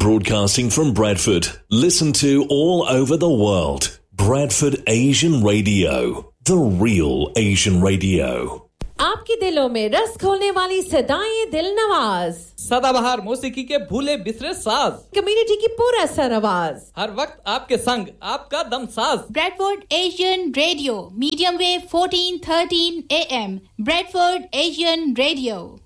Broadcasting from Bradford. Listen to all over the world. Bradford Asian Radio. The real Asian radio. आपके दिलों में रस खोलने वाली सदाएं दिल नवाज, सदाबहार मौसीकी के भूले बिसरे साज, कम्युनिटी की पूरा सर आवाज, हर वक्त आपके संग आपका दम साज। Bradford Asian Radio, medium wave 1413 AM. Bradford Asian Radio.